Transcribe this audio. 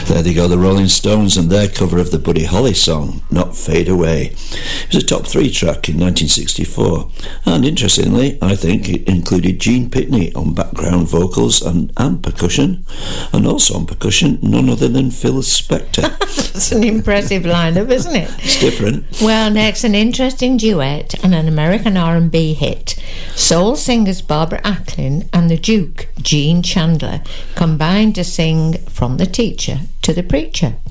There they go, the Rolling Stones and their cover of the Buddy Holly song, Not Fade Away. It was a top 3 track in 1964, and interestingly, I think it included Gene Pitney on background vocals and percussion, and also on percussion, none other than Phil Spector. That's an impressive lineup, isn't it? It's different. Well, next, an interesting duet and an American R&B hit. Soul singers Barbara Acklin and the Duke, Gene Chandler, combined to sing From the Teacher to the Preacher.